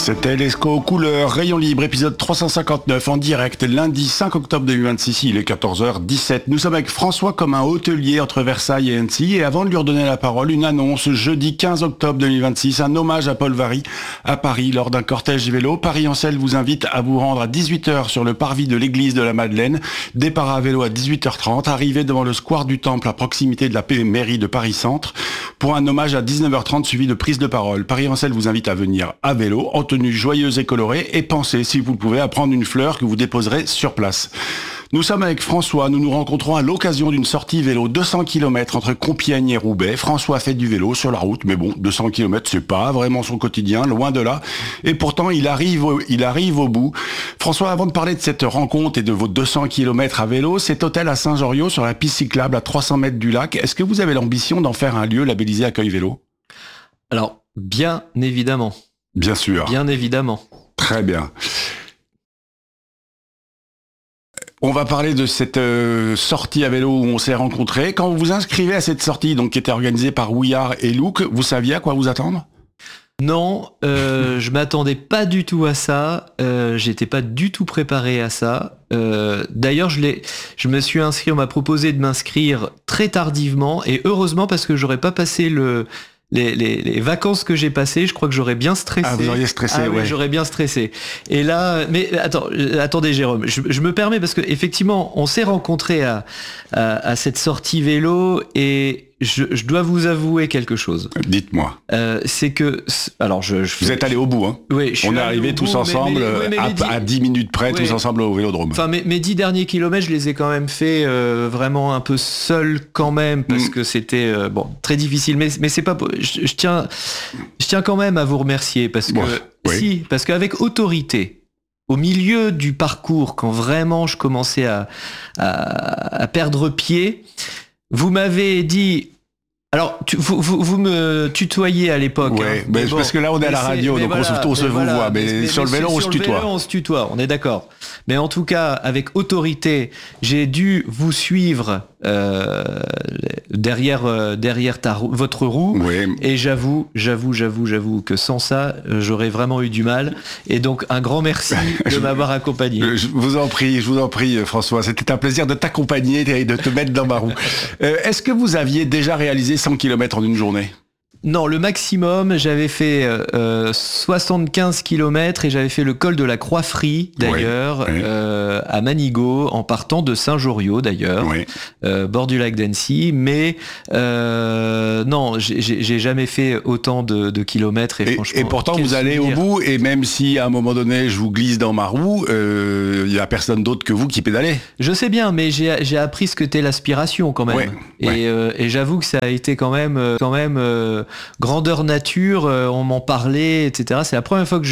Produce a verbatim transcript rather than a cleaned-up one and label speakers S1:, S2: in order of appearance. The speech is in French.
S1: C'était l'Esco Couleur, Rayon Libre, épisode trois cent cinquante-neuf, en direct, lundi cinq octobre deux mille vingt-six, il est quatorze heures dix-sept. Nous sommes avec François comme un hôtelier entre Versailles et Annecy, et avant de lui redonner la parole, une annonce, jeudi quinze octobre deux mille vingt-six, un hommage à Paul Varry à Paris lors d'un cortège vélo. Paris-Ancel vous invite à vous rendre à dix-huit heures sur le parvis de l'église de la Madeleine, départ à vélo à dix-huit heures trente, arrivée devant le square du Temple à proximité de la mairie de Paris-Centre, pour un hommage à dix-neuf heures trente suivi de prise de parole. Paris-Ancel vous invite à venir à vélo, en tenue joyeuse et colorée, et pensez, si vous le pouvez, à prendre une fleur que vous déposerez sur place. Nous sommes avec François, nous nous rencontrons à l'occasion d'une sortie vélo deux cents kilomètres entre Compiègne et Roubaix. François fait du vélo sur la route, mais bon, deux cents kilomètres, c'est pas vraiment son quotidien, loin de là. Et pourtant, il arrive au, il arrive au bout. François, avant de parler de cette rencontre et de vos deux cents kilomètres à vélo, cet hôtel à Saint-Joriot sur la piste cyclable à trois cents mètres du lac, est-ce que vous avez l'ambition d'en faire un lieu labellisé Accueil Vélo ?
S2: Alors, bien évidemment.
S1: Bien sûr.
S2: Bien évidemment.
S1: Très bien. On va parler de cette euh, sortie à vélo où on s'est rencontrés. Quand vous vous inscrivez à cette sortie, donc qui était organisée par Ouillard et Louk, vous saviez à quoi vous attendre ?
S2: Non, euh, je m'attendais pas du tout à ça. Euh, j'étais pas du tout préparé à ça. Euh, d'ailleurs, je l'ai, je me suis inscrit. On m'a proposé de m'inscrire très tardivement, et heureusement parce que j'aurais pas passé le Les, les, les vacances que j'ai passées, je crois que j'aurais bien stressé.
S1: Ah, vous auriez stressé,
S2: ah,
S1: ouais.
S2: Oui, j'aurais bien stressé. Et là, mais attends, attendez, Jérôme, je, je me permets parce que effectivement, on s'est rencontrés à, à, à cette sortie vélo, et je, je dois vous avouer quelque chose.
S1: Dites-moi.
S2: Euh, c'est que, alors je, je
S1: vous êtes allé au bout, hein.
S2: Oui, je suis
S1: on est arrivés tous bout, ensemble, mais, mais, oui, mais à, dix, à dix minutes près, oui, tous ensemble au Vélodrome.
S2: Enfin, mes, mes dix derniers kilomètres, je les ai quand même fait euh, vraiment un peu seul quand même, parce mm. que c'était euh, bon très difficile. Mais mais c'est pas, je, je tiens, je tiens quand même à vous remercier parce que bon, oui. si, parce qu'avec autorité. Au milieu du parcours, quand vraiment je commençais à, à, à perdre pied, vous m'avez dit... Alors, tu, vous, vous, vous me tutoyez à l'époque.
S1: Oui,
S2: hein,
S1: mais bon, parce que là, on est à la radio, donc voilà, on se, on se voilà, vous voit. Mais, mais, mais sur le vélo, on se tutoie. Sur le vélo,
S2: on se tutoie, on est d'accord. Mais en tout cas, avec autorité, j'ai dû vous suivre euh, derrière, euh, derrière ta, votre roue.
S1: Oui.
S2: Et j'avoue, j'avoue, j'avoue, j'avoue que sans ça, j'aurais vraiment eu du mal. Et donc, un grand merci de m'avoir accompagné.
S1: Je vous en prie, je vous en prie, François. C'était un plaisir de t'accompagner et de te mettre dans ma roue. Euh, est-ce que vous aviez déjà réalisé cent kilomètres en une journée ?
S2: Non, le maximum, j'avais fait euh, soixante-quinze kilomètres et j'avais fait le col de la Croix-Frie, d'ailleurs, oui, oui. Euh, à Manigot, en partant de Saint-Joriot, d'ailleurs, oui. euh, bord du lac d'Annecy. Mais euh, non, j'ai, j'ai jamais fait autant de, de kilomètres. Et,
S1: et,
S2: franchement,
S1: et pourtant, vous allez souvenir. Au bout, et même si à un moment donné, je vous glisse dans ma roue, il euh, n'y a personne d'autre que vous qui pédalez.
S2: Je sais bien, mais j'ai, j'ai appris ce que t'es l'aspiration, quand même. Oui, et, oui. Euh, et j'avoue que ça a été quand même... Quand même euh, grandeur nature, euh, on m'en parlait, et cetera. C'est la première fois que je